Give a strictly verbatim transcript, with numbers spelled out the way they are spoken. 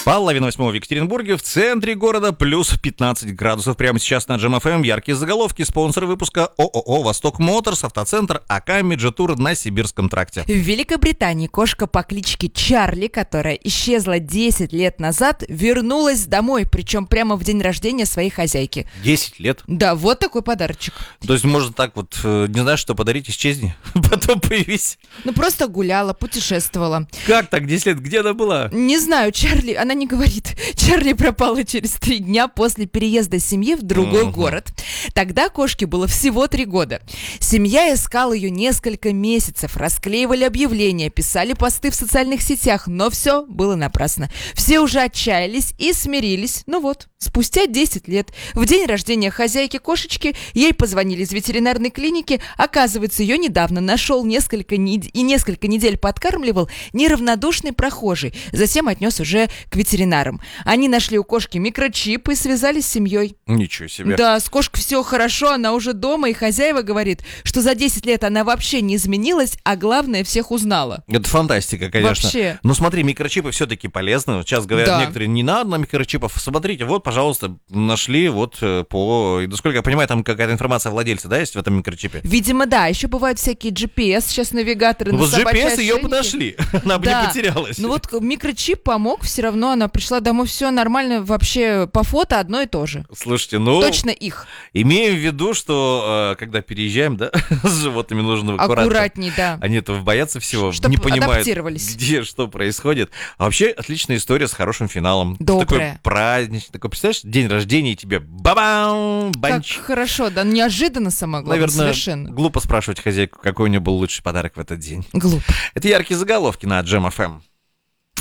Половина восьмого в Екатеринбурге, в центре города плюс пятнадцать градусов. Прямо сейчас на Джем эф эм яркие заголовки. Спонсоры выпуска ООО «Восток Моторс», автоцентр АК «Меджетур» на Сибирском тракте. В Великобритании кошка по кличке Чарли, которая исчезла десять лет назад, вернулась домой, причем прямо в день рождения своей хозяйки. десять лет? Да, вот такой подарочек. То есть можно так вот, не знаешь, что подарить, исчезни, потом появись. Ну просто гуляла, путешествовала. Как так, десять лет? Где она была? Не знаю, Чарли, она не говорит. Чарли пропала через три дня после переезда семьи в другой uh-huh. город. Тогда кошке было всего три года. Семья искала ее несколько месяцев, расклеивали объявления, писали посты в социальных сетях, но все было напрасно. Все уже отчаялись и смирились. Ну вот, спустя десять лет, в день рождения хозяйки кошечки, ей позвонили из ветеринарной клиники. Оказывается, ее недавно нашел несколько нед... и несколько недель подкармливал неравнодушный прохожий. Затем отнес уже к ветеринарам. Они нашли у кошки микрочип и связались с семьей. Ничего себе. Да, с кошкой все хорошо, она уже дома, и хозяева говорит, что за десять лет она вообще не изменилась, а главное, всех узнала. Это фантастика, конечно. Вообще. Но смотри, микрочипы все-таки полезны. Сейчас говорят да. некоторые, не надо на микрочипов. Смотрите, вот, пожалуйста, нашли вот по... Насколько я понимаю, там какая-то информация владельца, да, есть в этом микрочипе? Видимо, да. Еще бывают всякие джи пи эс, сейчас навигаторы ну, на вот собачьей джи пи эс ее ошейнике. подошли, она бы да. не потерялась. Ну вот микрочип помог, все равно она пришла домой, все нормально, вообще по фото одно и то же. Слушайте, ну... Точно их. Имеем в виду, что э, когда переезжаем, да, с животными нужно аккуратно. Аккуратней, да. Они-то боятся всего, Чтоб не понимают, адаптировались. где что происходит. А вообще отличная история с хорошим финалом. Добрая. Такой праздничный, такой, представляешь, день рождения и тебе бабам, банч. Как хорошо, да, неожиданно самое главное, Наверное, совершенно. глупо спрашивать хозяйку, какой у нее был лучший подарок в этот день. Глупо. Это яркие заголовки на Джем эф эм.